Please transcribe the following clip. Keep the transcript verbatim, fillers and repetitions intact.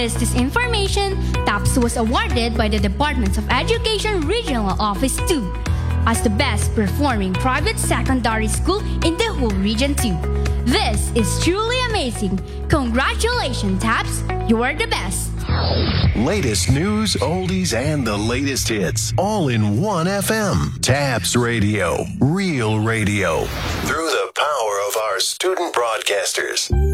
miss this information, TAPS was awarded by the Department of Education Regional Office two as the best performing private secondary school in the whole Region two. This is truly amazing. Congratulations, TAPS. You are the best. Latest news, oldies, and the latest hits, all in one F M. TAPS Radio, real radio. Through the power of our student broadcasters.